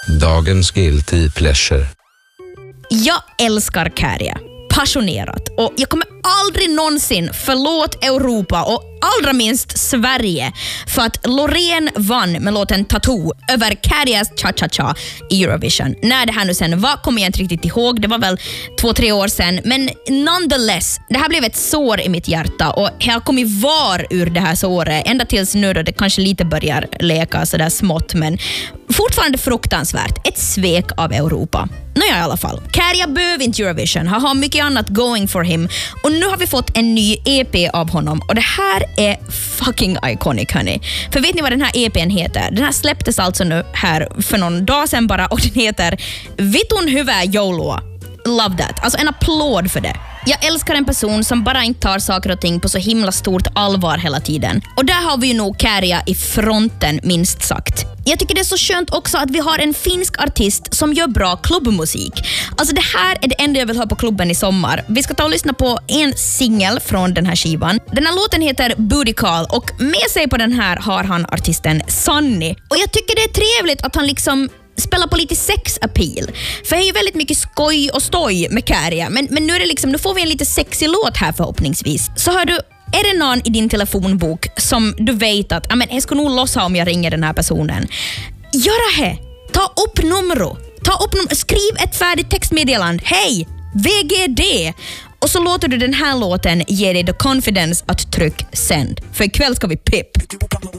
Dagens guilty pleasure. Jag älskar Käärijä. Passionerat. Och jag kommer aldrig någonsin förlåt Europa och allra minst Sverige för att Loreen vann med låten Tattoo över Käärijäs Cha-Cha-Cha i Eurovision. När det här nu sen var kommer jag inte riktigt ihåg. Det var väl 2-3 år sedan. Men nonetheless, det här blev ett sår i mitt hjärta och jag har kommit var ur det här såret ända tills nu då det kanske lite börjar leka sådär smått, men fortfarande fruktansvärt. Ett svek av Europa. Nåja i alla fall. Käärijä behöver inte Eurovision. Han har mycket annat going for him. Och nu har vi fått en ny EP av honom. Och det här är fucking iconic, hörni. För vet ni vad den här EPn heter? Den här släpptes alltså nu här för någon dag sedan bara. Och den heter Vitun hyvää joulua. Love that. Alltså en applåd för det. Jag älskar en person som bara inte tar saker och ting på så himla stort allvar hela tiden. Och där har vi ju nog Käärijä i fronten, minst sagt. Jag tycker det är så skönt också att vi har en finsk artist som gör bra klubbmusik. Alltså det här är det enda jag vill ha på klubben i sommar. Vi ska ta och lyssna på en singel från den här skivan. Den här låten heter Booty Call och med sig på den här har han artisten Sanni. Och jag tycker det är trevligt att han liksom spela på lite sex-appeal. För det är ju väldigt mycket skoj och stoj med Käärijä. Men nu är det liksom, nu får vi en lite sexig låt här förhoppningsvis. Så hör du, är det någon i din telefonbok som du vet att jag ska nog lossa om jag ringer den här personen? Gör det! Ta upp numret. Skriv ett färdigt textmeddelande. Hej! VGD! Och så låter du den här låten ge dig the confidence att tryck send. För ikväll ska vi pip.